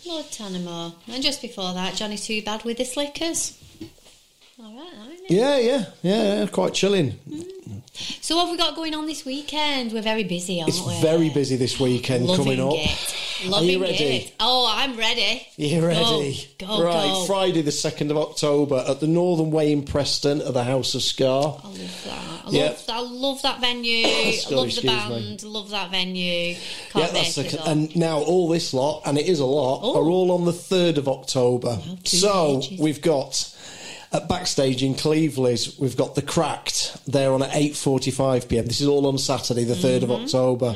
Lord Tanamo. And just before that, Johnny Too Bad with the Slickers. All right, isn't it? Yeah, quite chilling. So what have we got going on this weekend? We're very busy, aren't we? It's very busy this weekend coming up. Loving Are you ready? it. Oh, I'm ready. You ready? Go. Right, Friday the 2nd of October at the Northern Way in Preston at the House of Ska. I love that. I love that venue. I love the band. Love that venue. Can't make it up. And now all this lot, and it is a lot, are all on the 3rd of October. Wow, so we've got... At Backstage in Cleveland, we've got The Cracked. They're on at 8:45pm. This is all on Saturday, the 3rd of October.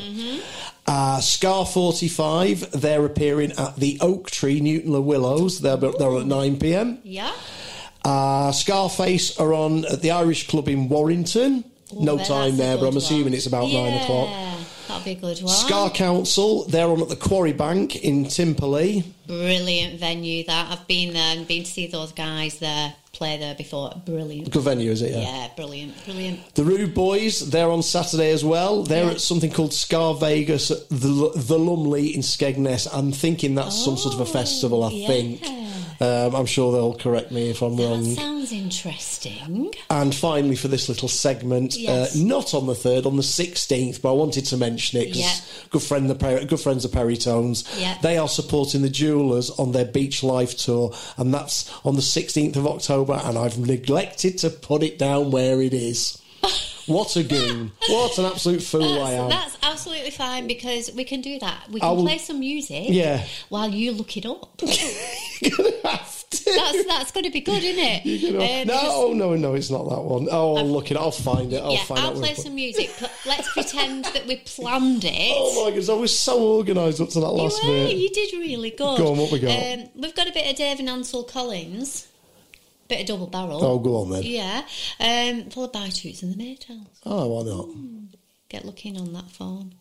Scar 45, they're appearing at the Oak Tree, Newton Le Willows. They're on at 9pm. Yeah. Scarface are on at the Irish Club in Warrington. No time there, but I'm assuming it's about 9 o'clock. That'll be a good one. Scar Council, they're on at the Quarry Bank in Timperley. Brilliant venue, that. I've been there and been to see those guys there, play there before. Brilliant. Good venue, is it? Yeah, brilliant. The Rude Boys, they're on Saturday as well. They're at something called Scar Vegas at the Lumley in Skegness. I'm thinking that's some sort of a festival, I think. I'm sure they'll correct me if I'm wrong. That sounds interesting. And finally, for this little segment, not on the 3rd, on the 16th, but I wanted to mention it because good friends of Peritones, they are supporting the Jewelers on their Beach Life tour, and that's on the 16th of October, and I've neglected to put it down where it is. What a goon. What an absolute fool I am. That's absolutely fine, because we can do that. We can play some music while you look it up. You're going to have to. That's going to be good, isn't it? No, it's not that one. Oh, I'll look it up. I'll find it. I'll play some music. Let's pretend that we planned it. Oh my goodness, I was so organised up to that last bit. You did really good. Go on, what we got? We've got a bit of Dave and Ansel Collins. Bit of double barrel. Oh, go on then. Yeah. Followed by Toots and the Maytals. Oh, why not? Get looking on that phone.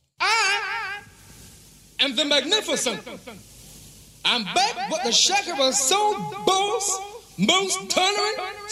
I am the Magnificent. I'm back with the Shaker of Soul Boss, most tolerant,